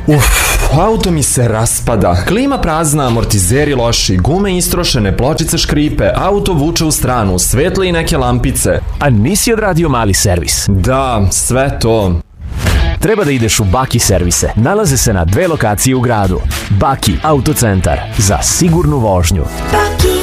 Auto mi se raspada. Klima prazna, amortizeri loši, gume istrošene, pločice škripe, auto vuče u stranu, svetle i neke lampice. A nisi odradio mali servis? Da, sve to. Treba da ideš u Baki servise. Nalaze se na 2 lokacije u gradu. Baki autocentar za sigurnu vožnju. Baki.